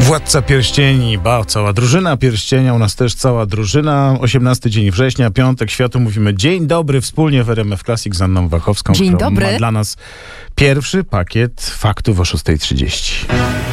Władca Pierścieni, cała drużyna Pierścienia, u nas też cała drużyna. 18 dzień września, piątek, światu mówimy dzień dobry wspólnie w RMF Classic z Anną Wachowską. Dzień dobry. Ma dla nas pierwszy pakiet faktów o 6:30.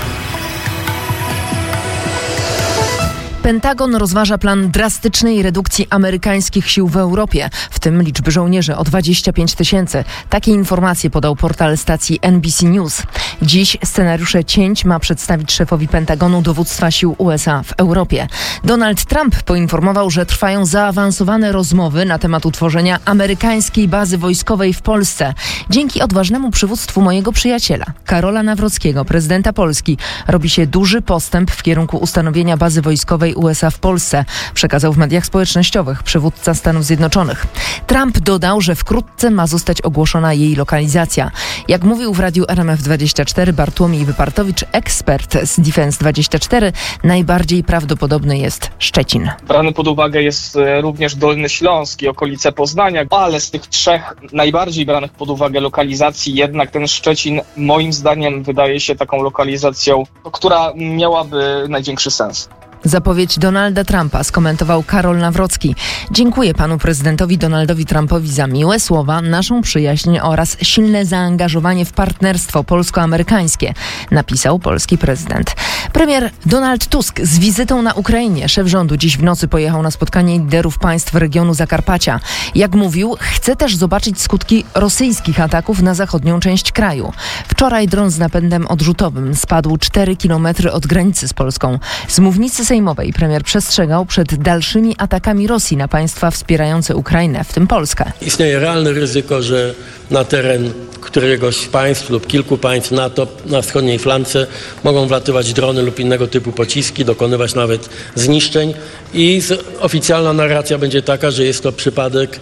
Pentagon rozważa plan drastycznej redukcji amerykańskich sił w Europie, w tym liczby żołnierzy o 25 000. Takie informacje podał portal stacji NBC News. Dziś scenariusze cięć ma przedstawić szefowi Pentagonu dowództwa sił USA w Europie. Donald Trump poinformował, że trwają zaawansowane rozmowy na temat utworzenia amerykańskiej bazy wojskowej w Polsce. Dzięki odważnemu przywództwu mojego przyjaciela, Karola Nawrockiego, prezydenta Polski, robi się duży postęp w kierunku ustanowienia bazy wojskowej USA w Polsce, przekazał w mediach społecznościowych przywódca Stanów Zjednoczonych. Trump dodał, że wkrótce ma zostać ogłoszona jej lokalizacja. Jak mówił w radiu RMF24 Bartłomiej Wypartowicz, ekspert z Defense24, najbardziej prawdopodobny jest Szczecin. Brany pod uwagę jest również Dolny Śląsk i okolice Poznania, ale z tych trzech najbardziej branych pod uwagę lokalizacji jednak ten Szczecin moim zdaniem wydaje się taką lokalizacją, która miałaby największy sens. Zapowiedź Donalda Trumpa skomentował Karol Nawrocki. Dziękuję panu prezydentowi Donaldowi Trumpowi za miłe słowa, naszą przyjaźń oraz silne zaangażowanie w partnerstwo polsko-amerykańskie, napisał polski prezydent. Premier Donald Tusk z wizytą na Ukrainie. Szef rządu dziś w nocy pojechał na spotkanie liderów państw regionu Zakarpacia. Jak mówił, chce też zobaczyć skutki rosyjskich ataków na zachodnią część kraju. Wczoraj dron z napędem odrzutowym spadł 4 kilometry od granicy z Polską. Z mównicy sejmowej premier przestrzegał przed dalszymi atakami Rosji na państwa wspierające Ukrainę, w tym Polskę. Istnieje realne ryzyko, że na teren któregoś z państw lub kilku państw NATO na wschodniej flance mogą wlatywać drony lub innego typu pociski, dokonywać nawet zniszczeń i oficjalna narracja będzie taka, że jest to przypadek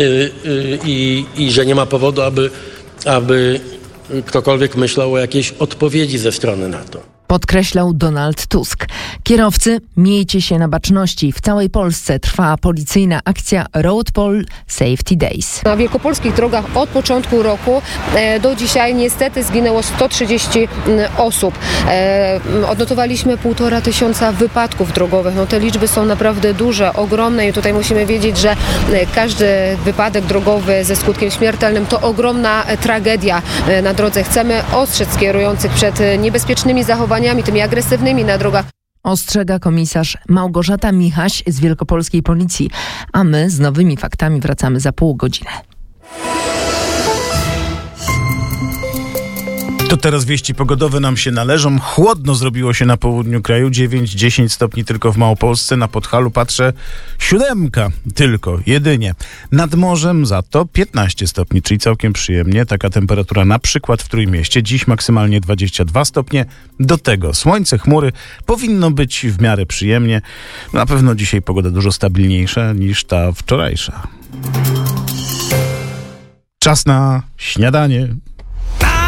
i że nie ma powodu, aby ktokolwiek myślał o jakiejś odpowiedzi ze strony NATO. Podkreślał Donald Tusk. Kierowcy, miejcie się na baczności. W całej Polsce trwa policyjna akcja Road Patrol Safety Days. Na wielkopolskich drogach od początku roku do dzisiaj niestety zginęło 130 osób. Odnotowaliśmy 1500 wypadków drogowych. Te liczby są naprawdę duże, ogromne i tutaj musimy wiedzieć, że każdy wypadek drogowy ze skutkiem śmiertelnym to ogromna tragedia na drodze. Chcemy ostrzec kierujących przed niebezpiecznymi zachowaniami, tymi agresywnymi na drogach. Ostrzega komisarz Małgorzata Michaś z Wielkopolskiej Policji. A my z nowymi faktami wracamy za pół godziny. To teraz wieści pogodowe nam się należą. Chłodno zrobiło się na południu kraju. 9-10 stopni tylko w Małopolsce. Na Podhalu patrzę 7 tylko, jedynie. Nad morzem za to 15 stopni, czyli całkiem przyjemnie. Taka temperatura na przykład w Trójmieście. Dziś maksymalnie 22 stopnie. Do tego słońce, chmury. Powinno być w miarę przyjemnie. Na pewno dzisiaj pogoda dużo stabilniejsza niż ta wczorajsza. Czas na śniadanie.